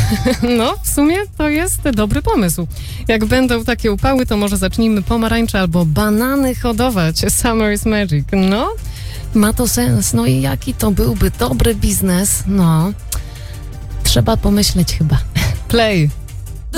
No, w sumie to jest dobry pomysł. Jak będą takie upały, to może zacznijmy pomarańcze albo banany hodować. Summer is magic. No, ma to sens. No i jaki to byłby dobry biznes? No, trzeba pomyśleć chyba. Play.